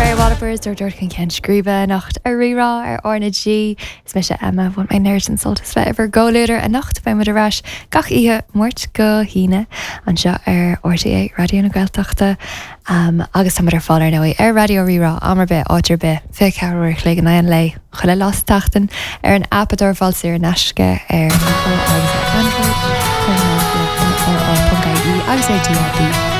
Wallopers dúir chun cén scríbe nacht a rirá ar orna G is me se Emma bhain mé neir an soltas bheith ar ggóúidir a nacht fé mar aráis gach ihe muirt go híine an seo ar RTA radio na Gaeltachta agus tá ar fáir nó ar radio rirá amar be áidir be fé ceir lé an an lei chuile las tatan ar an appador fáilsaí ar neisce ar Android agus é DLB